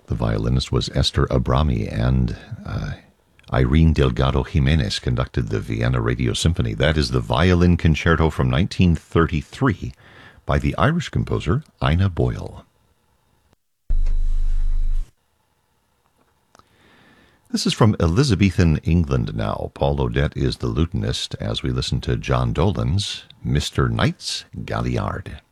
The violinist was Esther Abrami, and Irene Delgado Jimenez conducted the Vienna Radio Symphony. That is the Violin Concerto from 1933 by the Irish composer Ina Boyle. This is from Elizabethan England now. Paul Odette is the lutenist as we listen to John Dolan's Mr. Knight's Galliard.